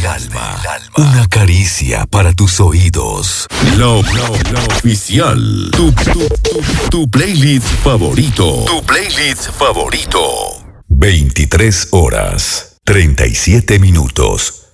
alma. Una caricia para tus oídos. La oficial. Tu playlist favorito. Tu playlist favorito. 23 horas, 37 minutos.